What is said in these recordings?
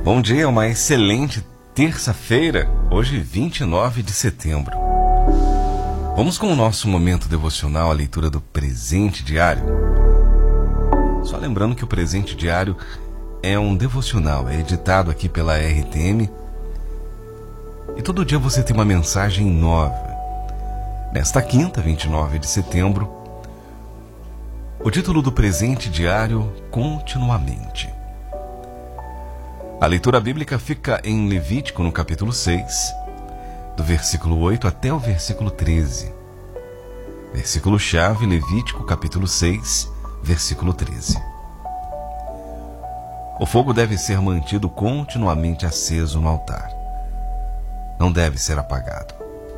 Bom dia, uma excelente terça-feira, hoje 29 de setembro. Vamos com o nosso momento devocional, a leitura do presente diário. Só lembrando que o presente diário é um devocional, é editado aqui pela RTM e todo dia você tem uma mensagem nova. Nesta quinta, 29 de setembro, o título do presente diário, Continuamente. A leitura bíblica fica em Levítico, no capítulo 6, do versículo 8 até o versículo 13. Versículo-chave, Levítico, capítulo 6, versículo 13. O fogo deve ser mantido continuamente aceso no altar. Não deve ser apagado.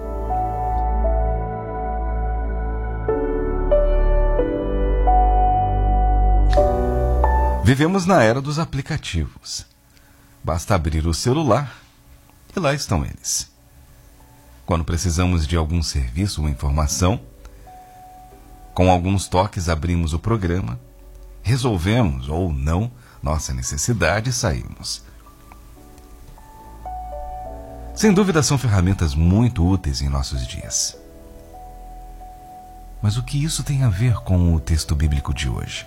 Vivemos na era dos aplicativos. Basta abrir o celular e lá estão eles. Quando precisamos de algum serviço ou informação, com alguns toques abrimos o programa, resolvemos ou não nossa necessidade e saímos. Sem dúvida são ferramentas muito úteis em nossos dias. Mas o que isso tem a ver com o texto bíblico de hoje?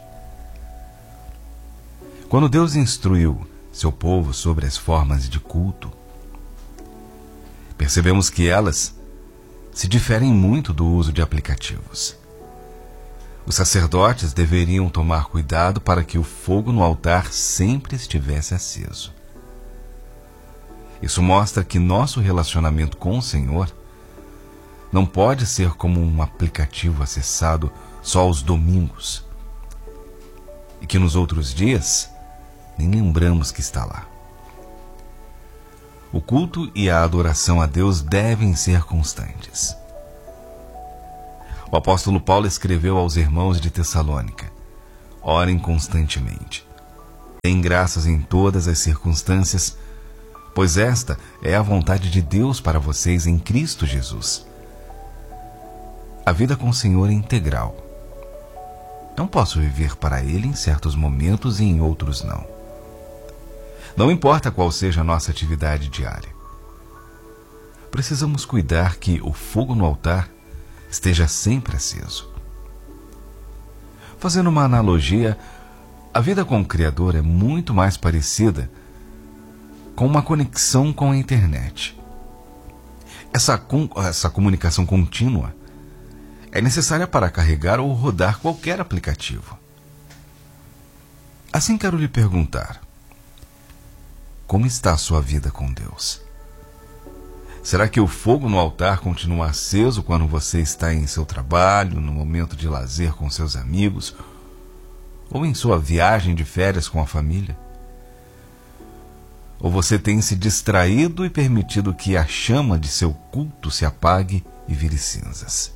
Quando Deus instruiu seu povo sobre as formas de culto, percebemos que elas se diferem muito do uso de aplicativos. Os sacerdotes deveriam tomar cuidado para que o fogo no altar sempre estivesse aceso. Isso mostra que nosso relacionamento com o Senhor não pode ser como um aplicativo acessado só aos domingos e que nos outros dias nem lembramos que está lá. O culto e a adoração a Deus devem ser constantes. O apóstolo Paulo escreveu aos irmãos de Tessalônica: orem constantemente. Deem graças em todas as circunstâncias, pois esta é a vontade de Deus para vocês em Cristo Jesus. A vida com o Senhor é integral. Não posso viver para Ele em certos momentos e em outros não. Não importa qual seja a nossa atividade diária. Precisamos cuidar que o fogo no altar esteja sempre aceso. Fazendo uma analogia, a vida com o Criador é muito mais parecida com uma conexão com a internet. Essa comunicação contínua é necessária para carregar ou rodar qualquer aplicativo. Assim quero lhe perguntar: como está a sua vida com Deus? Será que o fogo no altar continua aceso quando você está em seu trabalho, no momento de lazer com seus amigos, ou em sua viagem de férias com a família? Ou você tem se distraído e permitido que a chama de seu culto se apague e vire cinzas?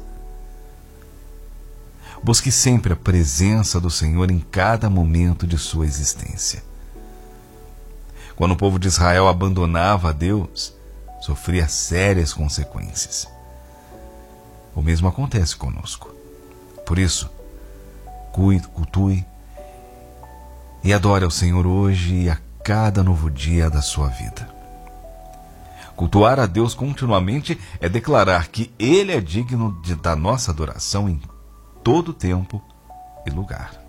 Busque sempre a presença do Senhor em cada momento de sua existência. Quando o povo de Israel abandonava a Deus, sofria sérias consequências. O mesmo acontece conosco. Por isso, cultue e adore ao Senhor hoje e a cada novo dia da sua vida. Cultuar a Deus continuamente é declarar que Ele é digno da nossa adoração em todo tempo e lugar.